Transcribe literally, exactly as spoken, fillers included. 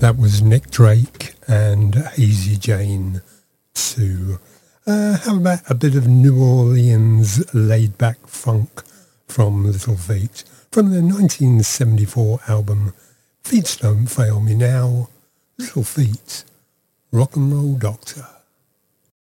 That was Nick Drake and Hazy Jane to uh, how about a bit of New Orleans laid-back funk from Little Feat from the nineteen seventy-four album Feet Don't Fail Me Now, Little Feat, Rock and Roll Doctor.